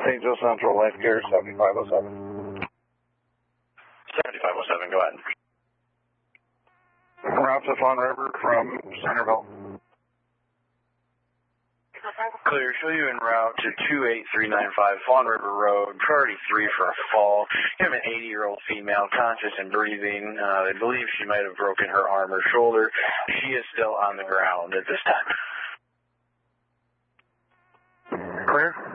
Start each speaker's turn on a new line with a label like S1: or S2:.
S1: St. Joe Central Life Care, 7507.
S2: 7507, go ahead.
S1: Route to Fawn River from Centerville.
S2: Clear, show you en route to 28395 Fawn River Road, priority 3 for a fall. You have an 80-year-old female, conscious and breathing. They believe she might have broken her arm or shoulder. She is still on the ground at this time.
S1: Clear.